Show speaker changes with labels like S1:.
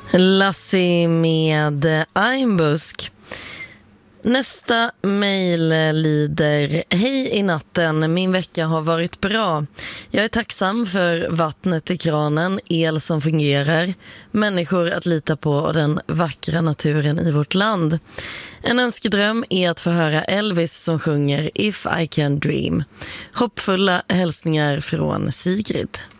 S1: Lassie med Einbusk. Nästa mejl lyder: Hej i natten, min vecka har varit bra. Jag är tacksam för vattnet i kranen, el som fungerar, människor att lita på och den vackra naturen i vårt land. En önskedröm är att få höra Elvis som sjunger If I Can Dream. Hoppfulla hälsningar från Sigrid.